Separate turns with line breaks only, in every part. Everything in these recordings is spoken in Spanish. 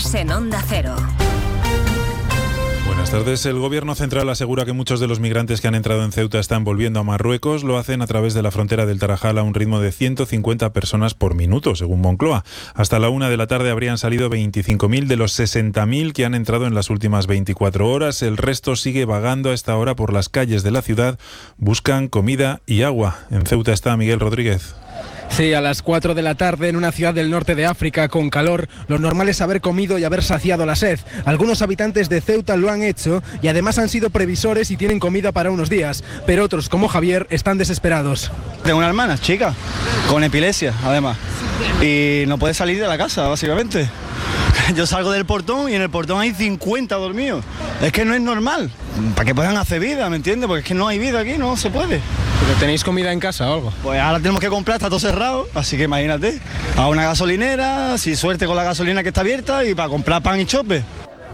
Noticias en Onda Cero.
Buenas tardes. El Gobierno central asegura que muchos de los migrantes que han entrado en Ceuta están volviendo a Marruecos. Lo hacen a través de la frontera del Tarajal a un ritmo de 150 personas por minuto, según Moncloa. Hasta la 1 de la tarde habrían salido 25.000 de los 60.000 que han entrado en las últimas 24 horas. El resto sigue vagando a esta hora por las calles de la ciudad. Buscan comida y agua. En Ceuta está Miguel Rodríguez.
Sí, a las 4 de la tarde en una ciudad del norte de África con calor, lo normal es haber comido y haber saciado la sed. Algunos habitantes de Ceuta lo han hecho y además han sido previsores y tienen comida para unos días, pero otros, como Javier, están desesperados.
Tengo una hermana chica, con epilepsia además, y no puede salir de la casa, básicamente. Yo salgo del portón y en el portón hay 50 dormidos. Es que no es normal, para que puedan hacer vida, ¿me entiendes? Porque es que no hay vida aquí, no se puede.
¿Pero tenéis comida en casa o algo?
Pues ahora tenemos que comprar, está todo cerrado, así que imagínate, a una gasolinera, si suerte con la gasolina que está abierta y para comprar pan y chope.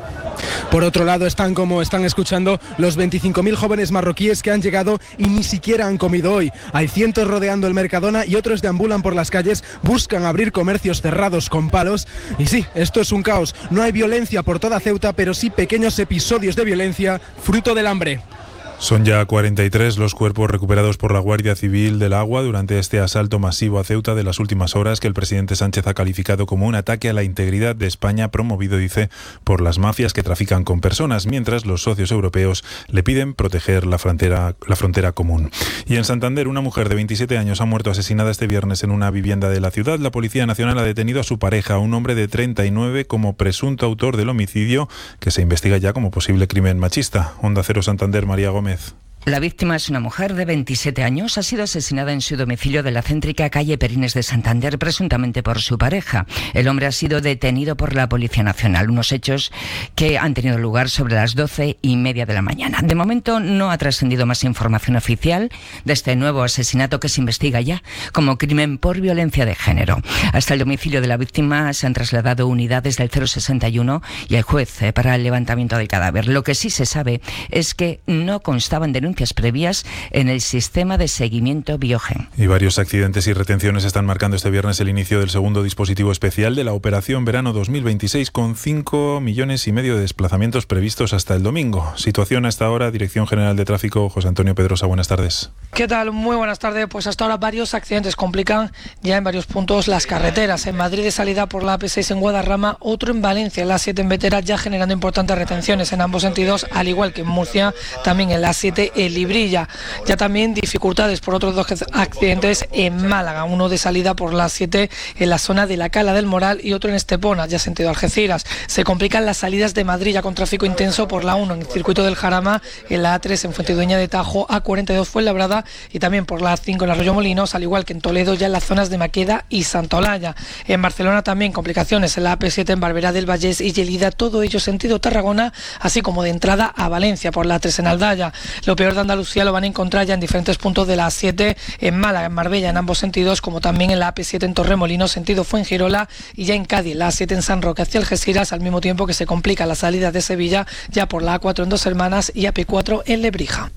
Por otro lado están, como están escuchando, los 25.000 jóvenes marroquíes que han llegado y ni siquiera han comido hoy. Hay cientos rodeando el Mercadona y otros deambulan por las calles, buscan abrir comercios cerrados con palos. Y sí, esto es un caos. No hay violencia por toda Ceuta, pero sí pequeños episodios de violencia fruto del hambre.
Son ya 43 los cuerpos recuperados por la Guardia Civil del Agua durante este asalto masivo a Ceuta de las últimas horas que el presidente Sánchez ha calificado como un ataque a la integridad de España promovido, dice, por las mafias que trafican con personas, mientras los socios europeos le piden proteger la frontera común. Y en Santander, una mujer de 27 años ha muerto asesinada este viernes en una vivienda de la ciudad. La Policía Nacional ha detenido a su pareja, un hombre de 39, como presunto autor del homicidio que se investiga ya como posible crimen machista. Onda Cero Santander, María Gómez.
La víctima es una mujer de 27 años. Ha sido asesinada en su domicilio de la céntrica calle Perines de Santander, presuntamente por su pareja. El hombre ha sido detenido por la Policía Nacional. Unos hechos que han tenido lugar sobre las 12:30 de la mañana. De momento no ha trascendido más información oficial de este nuevo asesinato que se investiga ya como crimen por violencia de género. Hasta el domicilio de la víctima se han trasladado unidades del 061 y el juez para el levantamiento del cadáver. Lo que sí se sabe es que no constaban denuncias previas en el sistema de seguimiento Biogen.
Y varios accidentes y retenciones están marcando este viernes el inicio del segundo dispositivo especial de la Operación Verano 2026, con 5,5 millones de desplazamientos previstos hasta el domingo. Situación hasta ahora, Dirección General de Tráfico, José Antonio Pedrosa, buenas tardes.
¿Qué tal? Muy buenas tardes. Pues hasta ahora varios accidentes complican ya en varios puntos las carreteras. En Madrid de salida por la AP6 en Guadarrama, otro en Valencia, en la A7 en Vetera, ya generando importantes retenciones en ambos sentidos, al igual que en Murcia, también en la A7 en Librilla. Ya también dificultades por otros dos accidentes en Málaga, uno de salida por la A7 en la zona de la Cala del Moral y otro en Estepona, ya sentido Algeciras. Se complican las salidas de Madrid ya con tráfico intenso por la 1 en el circuito del Jarama, en la A3 en Fuentidueña de Tajo, A42 Fuenlabrada y también por la A5 en Arroyo Molinos, al igual que en Toledo ya en las zonas de Maqueda y Santa Olalla. En Barcelona también complicaciones en la AP7 en Barberá del Vallés y Lleida, todo ello sentido Tarragona, así como de entrada a Valencia por la A3 en Aldaya. Lo peor de Andalucía lo van a encontrar ya en diferentes puntos de la A7 en Málaga, en Marbella, en ambos sentidos, como también en la AP7 en Torremolinos, sentido Fuengirola, y ya en Cádiz, la A7 en San Roque hacia Algeciras, al mismo tiempo que se complica la salida de Sevilla ya por la A4 en Dos Hermanas y AP4 en Lebrija.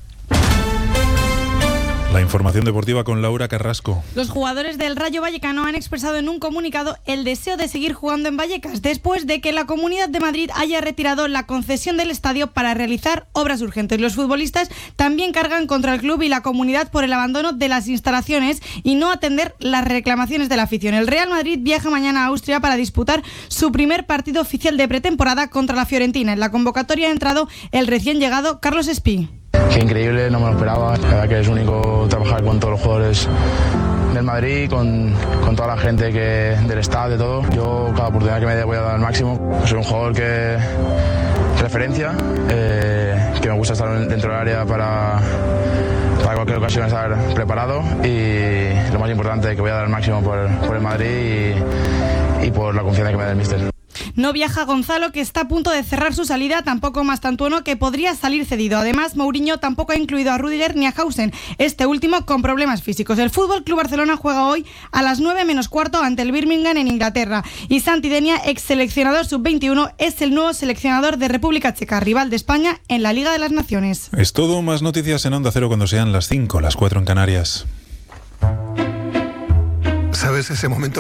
La información deportiva con Laura Carrasco.
Los jugadores del Rayo Vallecano han expresado en un comunicado el deseo de seguir jugando en Vallecas después de que la Comunidad de Madrid haya retirado la concesión del estadio para realizar obras urgentes. Los futbolistas también cargan contra el club y la comunidad por el abandono de las instalaciones y no atender las reclamaciones de la afición. El Real Madrid viaja mañana a Austria para disputar su primer partido oficial de pretemporada contra la Fiorentina. En la convocatoria ha entrado el recién llegado Carlos Espí.
Qué increíble, no me lo esperaba. La verdad que es único trabajar con todos los jugadores del Madrid, con toda la gente del staff, de todo. Yo cada oportunidad que me dé voy a dar al máximo. Soy un jugador que referencia, que me gusta estar dentro del área para cualquier ocasión estar preparado y lo más importante que voy a dar al máximo por el Madrid y por la confianza que me da el míster.
No viaja Gonzalo, que está a punto de cerrar su salida, tampoco Mastantuono, que podría salir cedido. Además, Mourinho tampoco ha incluido a Rüdiger ni a Hausen, este último con problemas físicos. El Fútbol Club Barcelona juega hoy a las 9 menos cuarto ante el Birmingham en Inglaterra. Y Santi Denia, ex seleccionador sub-21, es el nuevo seleccionador de República Checa, rival de España en la Liga de las Naciones.
Es todo, más noticias en Onda Cero cuando sean las 5, las 4 en Canarias.
¿Sabes ese momento